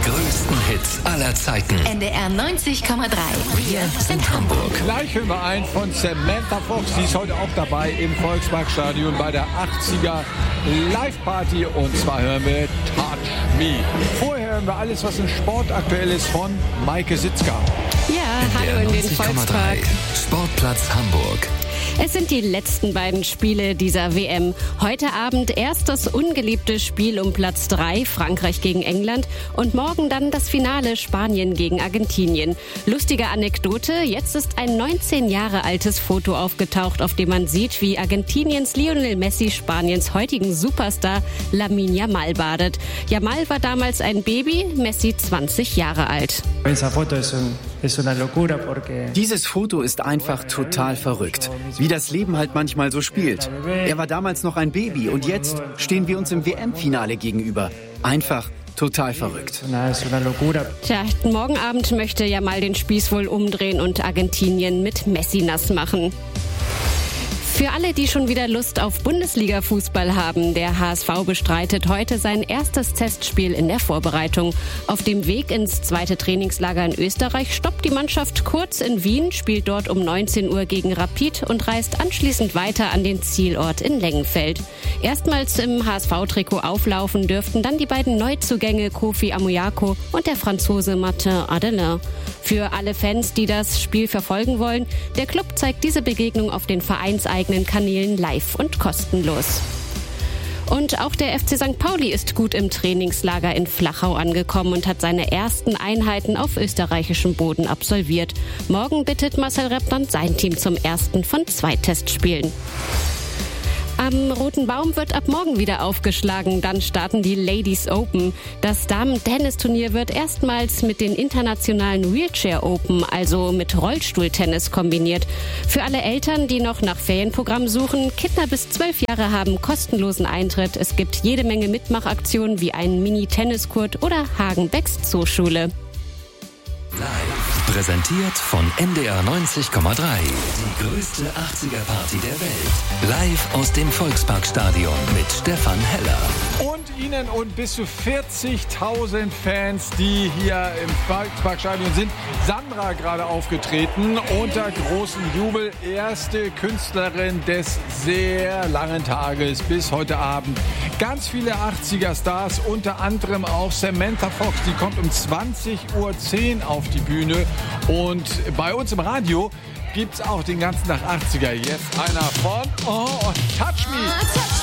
größten Hits aller Zeiten. NDR 90,3. Wir sind Hamburg. Gleich hören wir ein von Samantha Fox. Sie ist heute auch dabei im Volksparkstadion bei der 80er Live-Party. Und zwar hören wir Touch Me. Vorher hören wir alles, was im Sport aktuell ist, von Maike Sitzka. Ja, hallo in den Volkspark. Sportplatz Hamburg. Es sind die letzten beiden Spiele dieser WM. Heute Abend erst das ungeliebte Spiel um Platz 3, Frankreich gegen England. Und morgen dann das Finale, Spanien gegen Argentinien. Lustige Anekdote, jetzt ist ein 19 Jahre altes Foto aufgetaucht, auf dem man sieht, wie Argentiniens Lionel Messi Spaniens heutigen Superstar Lamine Yamal badet. Yamal war damals ein Baby, Messi 20 Jahre alt. Dieses Foto ist einfach total verrückt. Wie das Leben halt manchmal so spielt. Er war damals noch ein Baby und jetzt stehen wir uns im WM-Finale gegenüber. Einfach total verrückt. Tja, morgen Abend möchte Yamal den Spieß wohl umdrehen und Argentinien mit Messi nass machen. Für alle, die schon wieder Lust auf Bundesliga-Fußball haben, der HSV bestreitet heute sein erstes Testspiel in der Vorbereitung. Auf dem Weg ins zweite Trainingslager in Österreich stoppt die Mannschaft kurz in Wien, spielt dort um 19 Uhr gegen Rapid und reist anschließend weiter an den Zielort in Lengenfeld. Erstmals im HSV-Trikot auflaufen dürften dann die beiden Neuzugänge Kofi Amoyako und der Franzose Martin Adelin. Für alle Fans, die das Spiel verfolgen wollen, der Club zeigt diese Begegnung auf den vereinseigenen Kanälen live und kostenlos. Und auch der FC St. Pauli ist gut im Trainingslager in Flachau angekommen und hat seine ersten Einheiten auf österreichischem Boden absolviert. Morgen bittet Marcel Repp sein Team zum ersten von 2 Testspielen. Am Roten Baum wird ab morgen wieder aufgeschlagen. Dann starten die Ladies Open. Das Damen-Tennis-Turnier wird erstmals mit den internationalen Wheelchair Open, also mit Rollstuhltennis, kombiniert. Für alle Eltern, die noch nach Ferienprogrammen suchen, Kinder bis 12 Jahre haben kostenlosen Eintritt. Es gibt jede Menge Mitmachaktionen wie einen Mini-Tenniskurt oder Hagenbecks Zooschule. Präsentiert von NDR 90,3. Die größte 80er-Party der Welt. Live aus dem Volksparkstadion mit Stefan Heller. Und Ihnen und bis zu 40.000 Fans, die hier im Volksparkstadion sind. Sandra gerade aufgetreten, unter großem Jubel. Erste Künstlerin des sehr langen Tages bis heute Abend. Ganz viele 80er-Stars, unter anderem auch Samantha Fox. Die kommt um 20:10 Uhr auf die Bühne. Und bei uns im Radio gibt's auch den ganzen Tag 80er. Jetzt einer von Touch Me.